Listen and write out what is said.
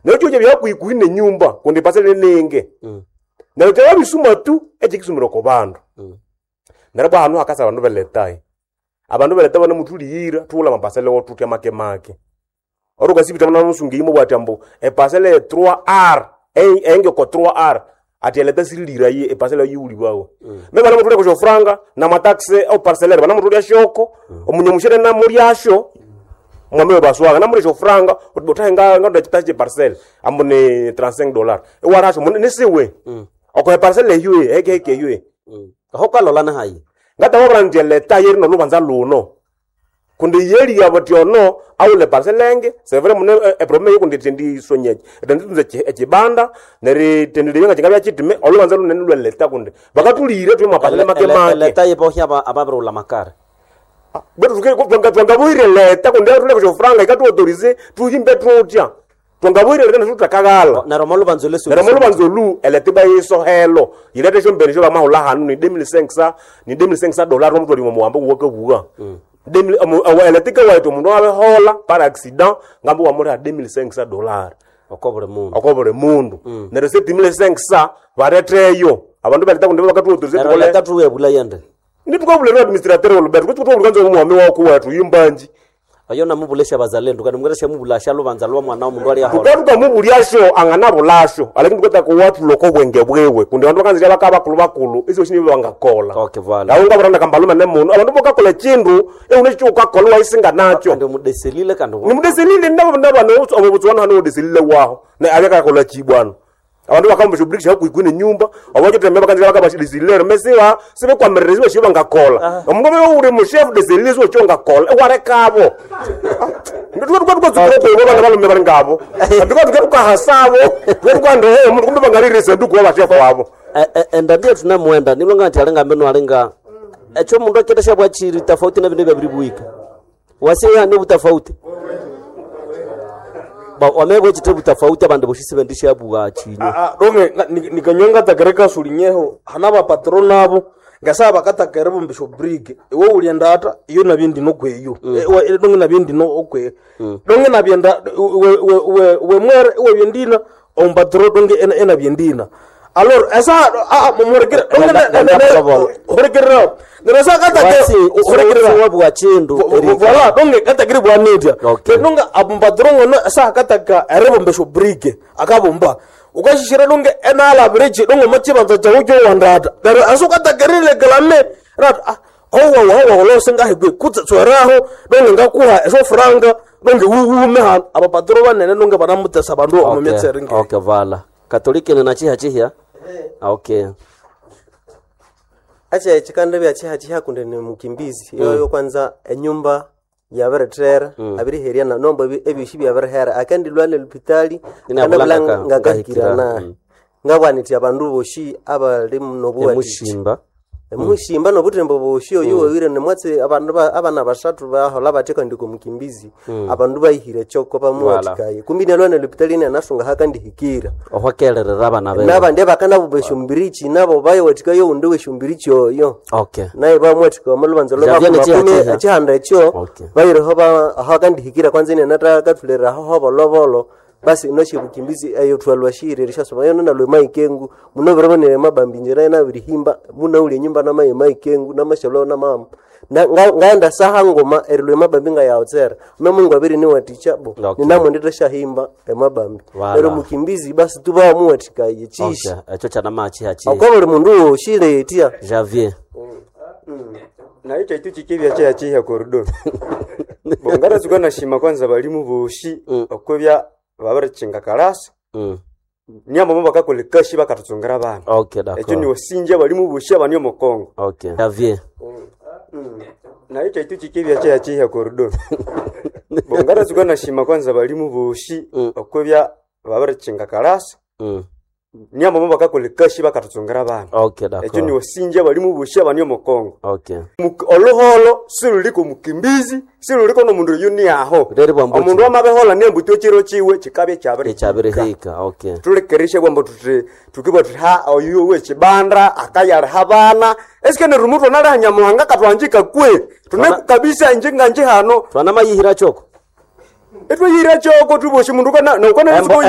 Nacho bya kuikuine nyumba kundi parcelle nenge. Na utwa bisuma tu ekikisumira ko bandu. Naraba hanu akasa bandu beletai. Abandu beleta bana mutulihira tula mapasele wotutya make. Oruga sibita mna musungimo bwatambo parcelle 3R enge ko 3R ati eleta silira ye parcelle yuli bawo. Me bana mutule ko franga na mataxe au parcellaire bana mutule shoko omunyamushere na muri asho mwame baswaga na muri franga utbotahenga ngado chitaje parcelle ambone $35 warasho ne sewe oko parcelle yue eke yue hokalola na hayi ngata wabranje leta yeri no lubanza luno kundi yeri ya botiono au le parcelenge c'est vrai mon premier kundi tendi sonyeje etantunze ekibanda neri tendi yenga kingabya kitime olubanza lunene lwe leta kundi bakatulire twe mapasele make leta yepo hya ababrola makara betu twanga buire leta kundi atule ko franga ikatu autorize tuyimbe trotya twanga buire leta nsuta kagala na romolo banzoleso elete ba yeso helo yilete sho mbere sho bamahula hanu ni $2500 omutoli mu mwambo wokabuga elete ka waito mundu abe hola para accident ngambo wa muri $2500 okobore mundu na receipt $1500 baretreyo abantu baleta kundi bakatu autorize kole leta ebula yende nipukabule administrateur olubet kuthi kuthi umwami wakho wathu yimbanji ayona mubulesha bazalendo kana mngeresha mubulasha lubanza lwa mwana omundu ali aho kuka mubulyasho anganabulashyo aleke ndikota ko wathu lokho bwenge bwewe kundi abantu bakanzira bakulu izo shini bangakola okay vala la unga barana kambaluma nemuntu abantu bokakola chindu unechiuka kolwa isinga nacho ndo mudeselile kando ni mudeselile ndaba no obutswana hano udeselile waho na abeka kola chibwana abantu bakambisha ublikisha kuigune nyumba abaje tembe bakanzira bakabashilizilero mesiwa sibe kwa merezi bashiba ngakola umuntu obe uri mu chef de service ochonga kola warekabo ndikuba bana balume bali ngabo ndikuba hasabo ndikuba ndo umuntu kumbe bangalirisa ndikuba bashefa wabo enda ndio tunamwenda nilonga nti alenga mbeno alenga echo mundu akitesha bwa chiri tofauti na bintu bya buika wasiya ni utafauti ba wamego chitebu tofauti abantu boshise bendisha yabuga chini donge nikanyonga tagereka sulinyeho hanaba patron nabo ngasaba katakerebo mbisho brig ewo ulienda hata iyo nabindi no kweyo donge nabindi no okwe donge nabienda we mwere we bindina on patron donge ena bindina alors esa momorekera horekera ngerasa katake horekera wabuga chindu voilà donge katakiri bwa media kenonga abumpadrongo no esa kataka erebo mbesho brig akabumba ukashishira donge enala bridge donge machibanza chawo wandata dara aso katakerile kalame rat owa lo senga hegwe kutsa tswaraho donge ngakuha eso franga donge meha abapatro banene donge banamutesa bandu omumetseringe okay vala katolike na chiha okay acha chikande bya chiha kunde ne mukimbizi yo kwanza enyumba ya beretrera abiri heria na nombo ebishi bya berhera akandi lwane lupitali ngabulanga ngakirana ngabwaniti abandu boshi abali mnobuwa mushimba no butembo boshi yo wire ne mwatse abandu abana bashatu bahola bateka ndiko mukimbizi abandu bayihire choko pamwatikaye kumbine lwane lupitali ne nasunga hakandi hikira ohwakelera abana be nabande bakana bubesho mbirichi nabo bayo watika yo undu wesho mbirichi yo okay naye bamwatika malubanza lo bakuma chihanda echo bayire hoba hakandi hikira kwanza ne nata katulera hoba lobolo basi noshi bukimbizi ayo twalwa shire rishasoba yo nalo maikengu munoberone mabambi njira na birihimba muna uli nyumba na maikengu na mashalo na mama ngaenda saha ngoma erilwe mabambi nga yaotsera memungu abiri ni waticha bo ninamwe nditesha himba mabambi ero mukimbizi basi tuba muwatikaye chishi echo chana machi hachi akobole mundu shire etia Javier na ita itu chikibya cha corridor bongara zugana shima kwanza balimu boshi okobya babare chinga kalasa nyambo mbo bakakolekashi bakatuzongera bana okay d'accord echo ni wasinja balimu boshi abanyo mokongo okay Javier na ita itu chikibya cha corridor bongara zugana shima kwanza balimu boshi okobya babare chinga kalasa nyambo mbo bakakolekashi bakatuzongera bana okay d'accord echo ni wasinja balimu boshi abanyo mokongo okay oloholo siruliko mukimbizi siruliko no mundu yuni aho omundu amabehola nembuto chiro chiwe chikabe chabere hika okay tulekereshe kwamba tukiba ha oyu we chibandra akayara habana eske ne rumuto nala nyamuhanga katwanjika kwe tunekukabisa njinga nje hano twana mayihira choko etwe yira choko tuboshi mundu kana